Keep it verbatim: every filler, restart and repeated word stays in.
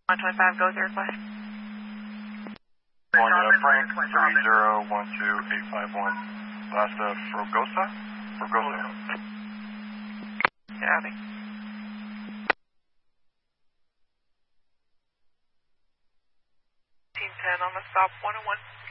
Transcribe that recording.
one twenty-five, go with your request. One, uh, Frank, three zero one two eight five one. Last, uh, Fragosa? Fragosa. Copy. ten on the stop, one oh one.